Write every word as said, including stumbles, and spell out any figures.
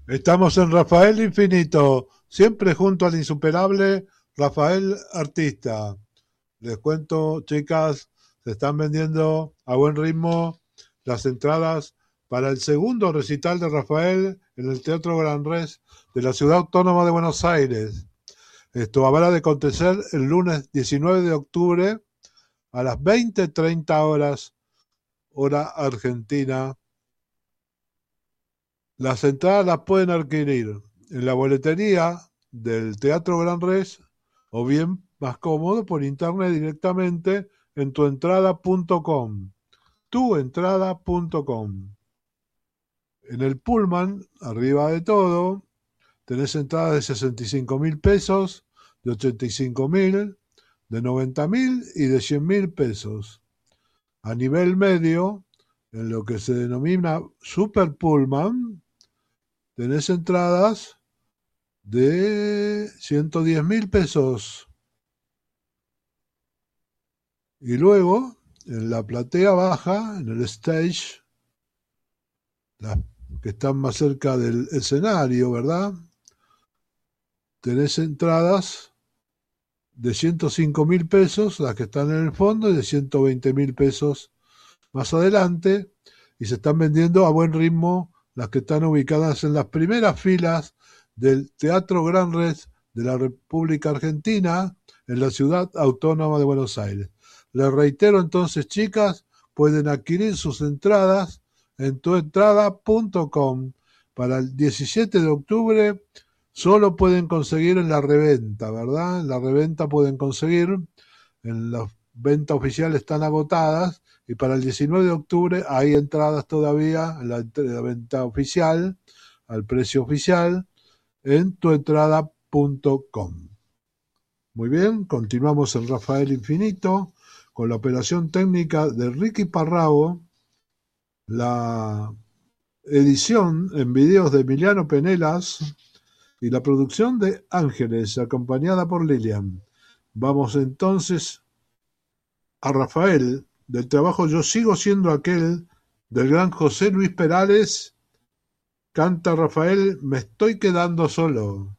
Estamos en Rafael Infinito, siempre junto al insuperable Rafael Artista. Les cuento, chicas, se están vendiendo a buen ritmo las entradas para el segundo recital de Rafael en el Teatro Gran Rex de la Ciudad Autónoma de Buenos Aires. Esto habrá de acontecer el lunes diecinueve de octubre a las veinte treinta horas, hora argentina. Las entradas las pueden adquirir en la boletería del Teatro Gran Rex o bien, más cómodo, por internet directamente en tuentrada punto com. tuentrada punto com. En el Pullman, arriba de todo, tenés entradas de sesenta y cinco mil pesos, de ochenta y cinco mil, de noventa mil y de cien mil pesos. A nivel medio, en lo que se denomina Super Pullman, tenés entradas de ciento diez mil pesos. Y luego, en la platea baja, en el stage, las que están más cerca del escenario, ¿verdad? Tenés entradas de ciento cinco mil pesos, las que están en el fondo, y de ciento veinte mil pesos más adelante, y se están vendiendo a buen ritmo las que están ubicadas en las primeras filas del Teatro Gran Rex de la República Argentina, en la Ciudad Autónoma de Buenos Aires. Les reitero entonces, chicas, pueden adquirir sus entradas en tuentrada punto com. Para el diecisiete de octubre solo pueden conseguir en la reventa, ¿verdad? En la reventa pueden conseguir, en las ventas oficiales están agotadas, y para el diecinueve de octubre hay entradas todavía en la, la venta oficial, al precio oficial, en tuentrada punto com. Muy bien, continuamos en Rafael Infinito con la operación técnica de Ricky Parrao, la edición en videos de Emiliano Penelas y la producción de Ángeles, acompañada por Lilian. Vamos entonces a Rafael, del trabajo Yo sigo siendo aquel, del gran José Luis Perales. Canta Rafael, Me estoy quedando solo.